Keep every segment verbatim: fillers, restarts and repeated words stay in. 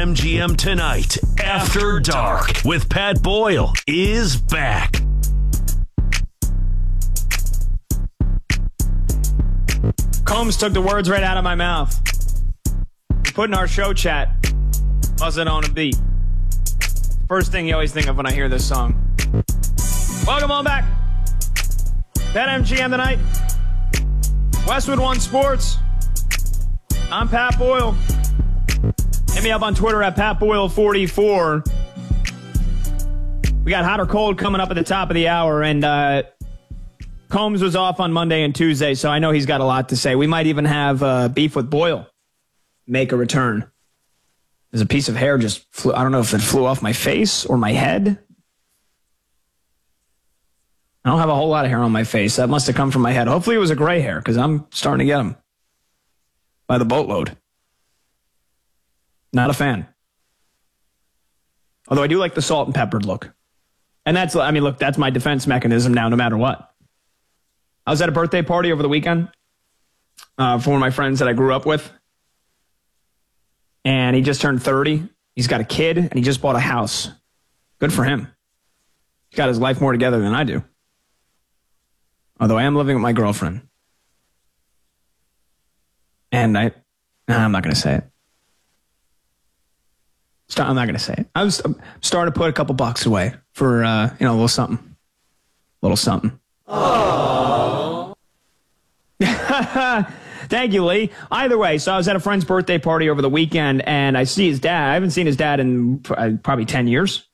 M G M Tonight, After Dark, with Pat Boyle, is back. Combs took the words right out of my mouth. We put in our show chat, "Buzz it on a beat." First thing you always think of when I hear this song. Welcome on back. Pat M G M Tonight. Westwood One Sports. I'm Pat Boyle. Hit me up on Twitter at Pat Boyle forty-four. We got hot or cold coming up at the top of the hour, and uh, Combs was off on Monday and Tuesday, so I know he's got a lot to say. We might even have uh, Beef with Boyle make a return. There's a piece of hair just flew. I don't know if it flew off my face or my head. I don't have a whole lot of hair on my face. That must have come from my head. Hopefully it was a gray hair, because I'm starting to get them by the boatload. Not a fan. Although I do like the salt and peppered look. And that's, I mean, look, that's my defense mechanism now, no matter what. I was at a birthday party over the weekend uh, for one of my friends that I grew up with. And he just turned thirty. He's got a kid, and he just bought a house. Good for him. He's got his life more together than I do. Although I am living with my girlfriend. And I, nah, I'm not going to say it. Stop, I'm not going to say it. I was I'm starting to put a couple bucks away for, uh, you know, a little something. A little something. Aww. Thank you, Lee. Either way, so I was at a friend's birthday party over the weekend, and I see his dad. I haven't seen his dad in probably ten years.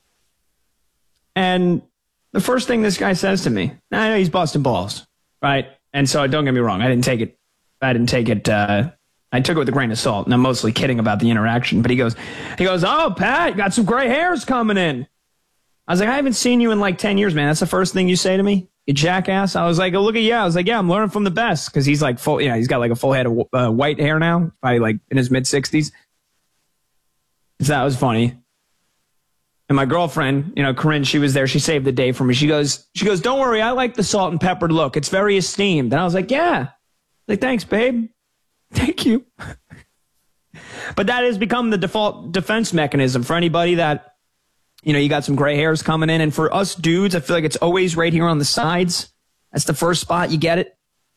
And the first thing this guy says to me, I know he's busting balls, right? And so don't get me wrong, I didn't take it, I didn't take it, uh, I took it with a grain of salt, and I'm mostly kidding about the interaction. But he goes, he goes, "Oh, Pat, you got some gray hairs coming in." I was like, "I haven't seen you in like ten years, man. That's the first thing you say to me, you jackass." I was like, "Oh, look at you." I was like, "Yeah, I'm learning from the best." Because he's like full, you know, he's got like a full head of uh, white hair now, probably like in his mid sixties. So that was funny. And my girlfriend, you know, Corinne, she was there. She saved the day for me. She goes, she goes, "Don't worry, I like the salt and peppered look. It's very esteemed." And I was like, "Yeah." Like, "Thanks, babe. Thank you." But that has become the default defense mechanism for anybody that, you know, you got some gray hairs coming in. And for us dudes, I feel like it's always right here on the sides. That's the first spot you get it.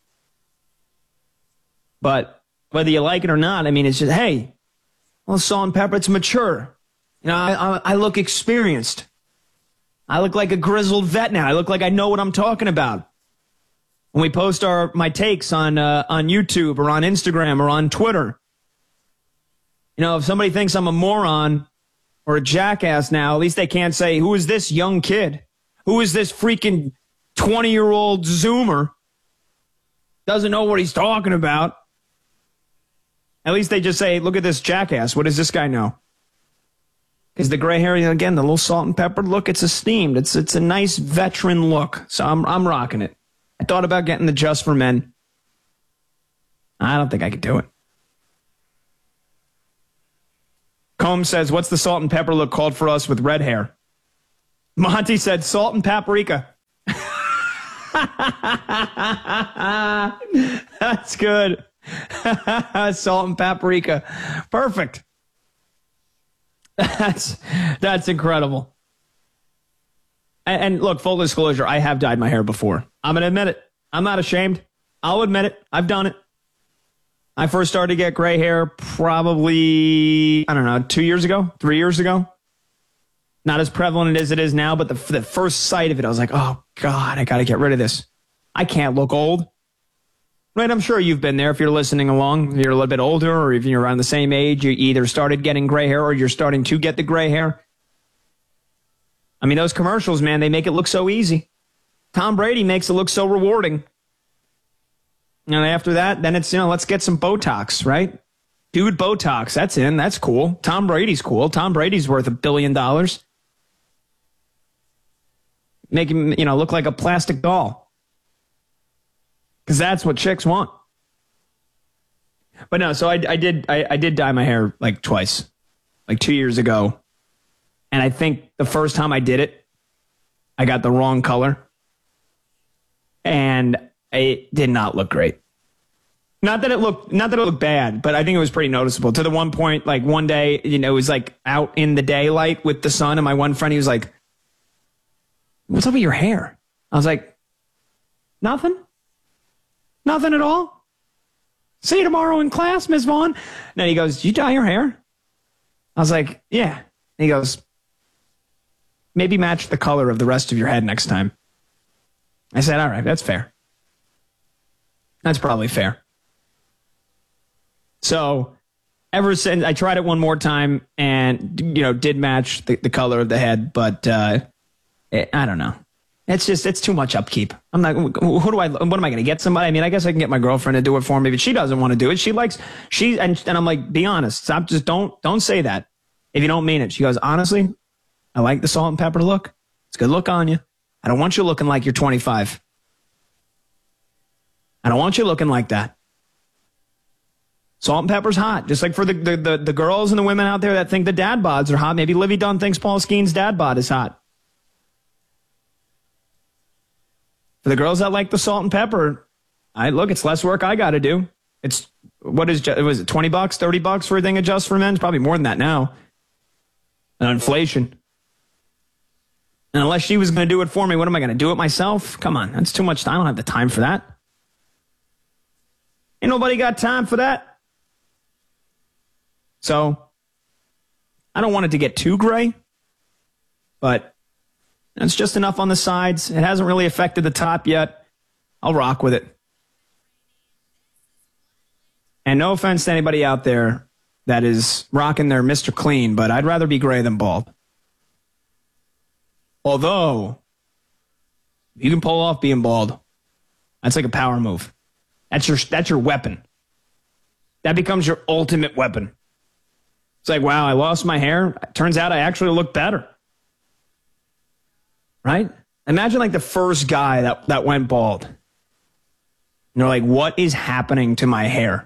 But whether you like it or not, I mean, it's just, hey, well, salt and pepper, it's mature. You know, I, I, I look experienced. I look like a grizzled vet now. I look like I know what I'm talking about. When we post our my takes on uh, on YouTube or on Instagram or on Twitter, you know, if somebody thinks I'm a moron or a jackass now, at least they can't say, "Who is this young kid? Who is this freaking twenty-year-old Zoomer? Doesn't know what he's talking about." At least they just say, "Look at this jackass. What does this guy know?" Because the gray hair, again, the little salt and pepper look, it's esteemed. It's it's a nice veteran look. So I'm I'm rocking it. I thought about getting the Just for Men. I don't think I could do it. Combs says, "What's the salt and pepper look called for us with red hair?" Monty said, "Salt and paprika." That's good. Salt and paprika. Perfect. That's that's incredible. And, and look, full disclosure, I have dyed my hair before. I'm going to admit it. I'm not ashamed. I'll admit it. I've done it. I first started to get gray hair probably, I don't know, two years ago, three years ago. Not as prevalent as it is now, but the, the first sight of it, I was like, oh, God, I got to get rid of this. I can't look old. Right, I'm sure you've been there if you're listening along. If you're a little bit older or if you're around the same age, you either started getting gray hair or you're starting to get the gray hair. I mean, those commercials, man, they make it look so easy. Tom Brady makes it look so rewarding. And after that, then it's, you know, let's get some Botox, right? Dude, Botox, that's in. That's cool. Tom Brady's cool. Tom Brady's worth a billion dollars. Make him, you know, look like a plastic doll. Because that's what chicks want. But no, so I, I did I, I did dye my hair like twice, like two years ago. And I think the first time I did it, I got the wrong color. And it did not look great. Not that it looked, not that it looked bad, but I think it was pretty noticeable. To the one point, like one day, you know, it was like out in the daylight with the sun, and my one friend, he was like, "What's up with your hair?" I was like, "Nothing, nothing at all. See you tomorrow in class, Miz Vaughn." And then he goes, "Did you dye your hair?" I was like, "Yeah." And he goes, "Maybe match the color of the rest of your head next time." I said, "All right, that's fair. That's probably fair." So ever since, I tried it one more time and, you know, did match the, the color of the head, but uh, it, I don't know. It's just, it's too much upkeep. I'm not, who do I, what am I going to get somebody? I mean, I guess I can get my girlfriend to do it for me, but she doesn't want to do it. She likes, she, and, and I'm like, be honest. Stop, just don't, don't say that if you don't mean it. She goes, "Honestly, I like the salt and pepper look. It's a good look on you. I don't want you looking like you're twenty-five. I don't want you looking like that. Salt and pepper's hot." Just like for the, the, the, the girls and the women out there that think the dad bods are hot, maybe Livy Dunn thinks Paul Skeen's dad bod is hot. For the girls that like the salt and pepper, I look, it's less work I got to do. It's, what is, was it twenty bucks, thirty bucks for a thing of Just for Men? It's probably more than that now. And inflation. And unless she was going to do it for me, what am I going to do it myself? Come on, that's too much time. I don't have the time for that. Ain't nobody got time for that. So, I don't want it to get too gray, but it's just enough on the sides. It hasn't really affected the top yet. I'll rock with it. And no offense to anybody out there that is rocking their Mister Clean, but I'd rather be gray than bald. Although, you can pull off being bald. That's like a power move. That's your, that's your weapon. That becomes your ultimate weapon. It's like, wow, I lost my hair. Turns out I actually look better. Right? Imagine like the first guy that, that went bald. And they're like, what is happening to my hair?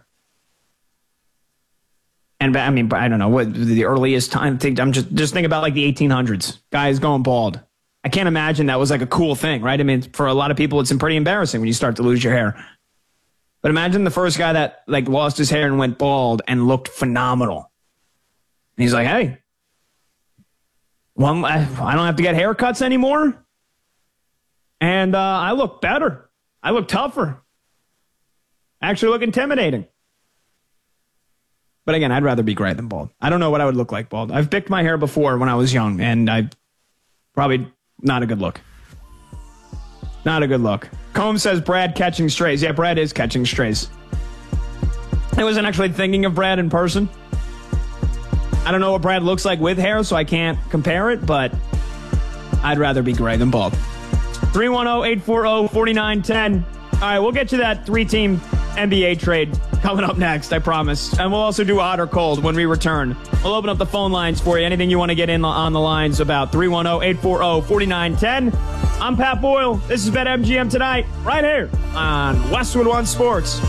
And I mean, I don't know what the earliest time. I'm just, just think about like the eighteen hundreds. Guys going bald. I can't imagine that was like a cool thing, right? I mean, for a lot of people, it's pretty embarrassing when you start to lose your hair. But imagine the first guy that like lost his hair and went bald and looked phenomenal. And he's like, "Hey, well, I don't have to get haircuts anymore. And uh, I look better. I look tougher. I actually look intimidating." But again, I'd rather be gray than bald. I don't know what I would look like bald. I've picked my hair before when I was young, and I probably not a good look. Not a good look. Combs says Brad catching strays. Yeah, Brad is catching strays. I wasn't actually thinking of Brad in person. I don't know what Brad looks like with hair, so I can't compare it, but I'd rather be gray than bald. three one zero, eight four zero, four nine one zero. All right, we'll get to that three-team N B A trade coming up next, I promise. And we'll also do hot or cold when we return. We'll open up the phone lines for you. Anything you want to get in on the lines about, three one zero, eight four zero, four nine one zero. I'm Pat Boyle. This is BetMGM Tonight, right here on Westwood One Sports.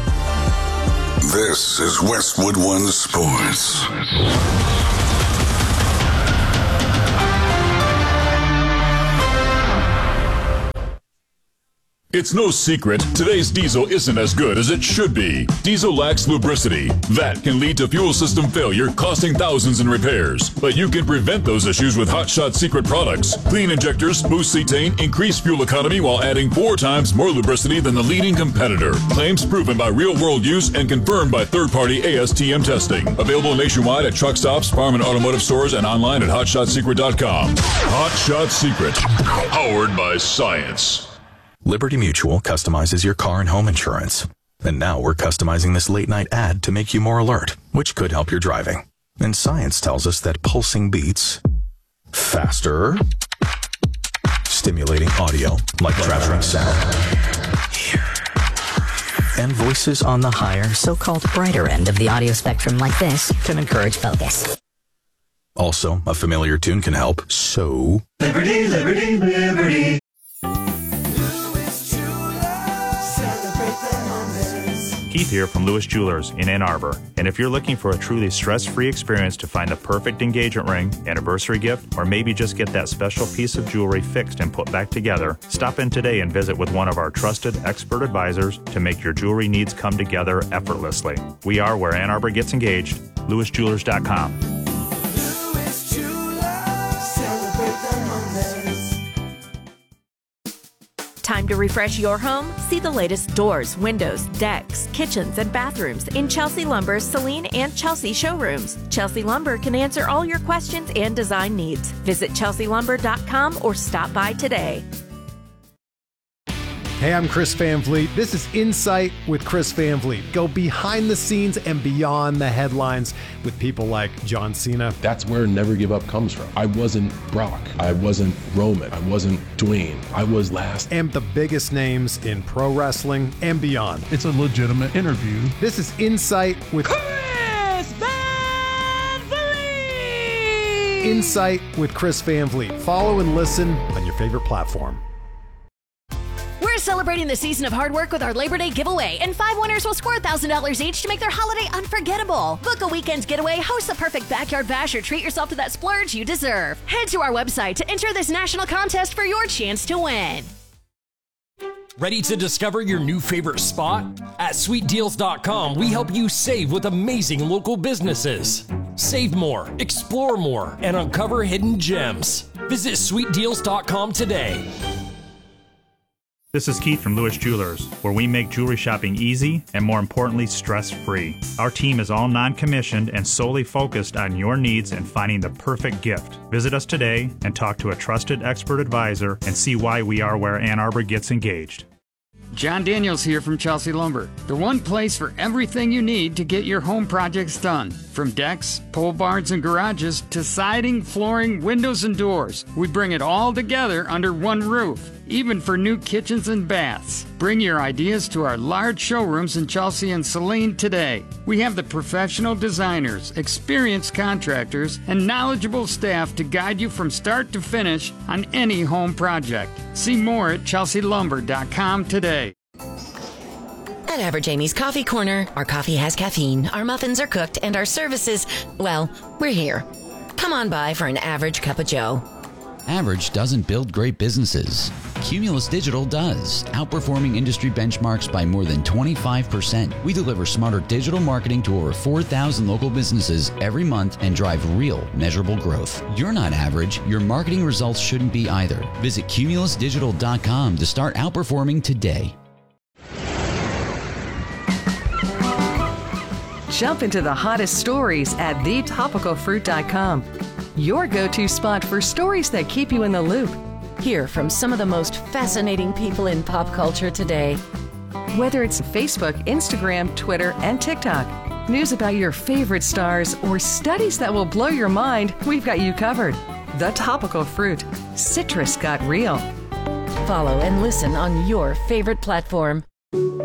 This is Westwood One Sports. It's no secret, today's diesel isn't as good as it should be. Diesel lacks lubricity. That can lead to fuel system failure, costing thousands in repairs. But you can prevent those issues with Hot Shot Secret products. Clean injectors, boost cetane, increase fuel economy while adding four times more lubricity than the leading competitor. Claims proven by real-world use and confirmed by third-party A S T M testing. Available nationwide at truck stops, farm and automotive stores, and online at hot shot secret dot com. Hot Shot Secret, powered by science. Liberty Mutual customizes your car and home insurance. And now we're customizing this late night ad to make you more alert, which could help your driving. And science tells us that pulsing beats faster, stimulating audio like traveling sound, and voices on the higher, so-called brighter end of the audio spectrum like this can encourage focus. Also, a familiar tune can help. So, Liberty, liberty, liberty. Keith here from Lewis Jewelers in Ann Arbor. And if you're looking for a truly stress-free experience to find the perfect engagement ring, anniversary gift, or maybe just get that special piece of jewelry fixed and put back together, stop in today and visit with one of our trusted expert advisors to make your jewelry needs come together effortlessly. We are where Ann Arbor gets engaged. Lewis Jewelers dot com. Lewis Jewelers, celebrate the moments. Time to refresh your home? See the latest doors, windows, decks, kitchens, and bathrooms in Chelsea Lumber's Celine and Chelsea showrooms. Chelsea Lumber can answer all your questions and design needs. Visit Chelsea Lumber dot com or stop by today. Hey, I'm Chris Van Vliet. This is Insight with Chris Van Vliet. Go behind the scenes and beyond the headlines with people like John Cena. That's where Never Give Up comes from. I wasn't Brock. I wasn't Roman. I wasn't Dwayne. I was last. And the biggest names in pro wrestling and beyond. It's a legitimate interview. This is Insight with Chris Van Vliet. Insight with Chris Van Vliet. Follow and listen on your favorite platform. We're celebrating the season of hard work with our Labor Day giveaway, and five winners will score one thousand dollars each to make their holiday unforgettable. Book a weekend's getaway, host the perfect backyard bash, or treat yourself to that splurge you deserve. Head to our website to enter this national contest for your chance to win. Ready to discover your new favorite spot? At sweet deals dot com, we help you save with amazing local businesses. Save more, explore more, and uncover hidden gems. Visit sweet deals dot com today. This is Keith from Lewis Jewelers, where we make jewelry shopping easy and, more importantly, stress-free. Our team is all non-commissioned and solely focused on your needs and finding the perfect gift. Visit us today and talk to a trusted expert advisor and see why we are where Ann Arbor gets engaged. John Daniels here from Chelsea Lumber, the one place for everything you need to get your home projects done. From decks, pole barns, and garages to siding, flooring, windows, and doors, we bring it all together under one roof, even for new kitchens and baths. Bring your ideas to our large showrooms in Chelsea and Celine today. We have the professional designers, experienced contractors, and knowledgeable staff to guide you from start to finish on any home project. See more at Chelsea Lumber dot com today. At Average Amy's Coffee Corner, our coffee has caffeine, our muffins are cooked, and our services, well, we're here. Come on by for an average cup of joe. Average doesn't build great businesses. Cumulus Digital does, outperforming industry benchmarks by more than twenty-five percent. We deliver smarter digital marketing to over four thousand local businesses every month and drive real, measurable growth. You're not average. Your marketing results shouldn't be either. Visit Cumulus Digital dot com to start outperforming today. Jump into the hottest stories at the topical fruit dot com. Your go-to spot for stories that keep you in the loop. Hear from some of the most fascinating people in pop culture today. Whether it's Facebook, Instagram, Twitter, and TikTok, news about your favorite stars, or studies that will blow your mind, we've got you covered. The Topical Fruit. Citrus got real. Follow and listen on your favorite platform.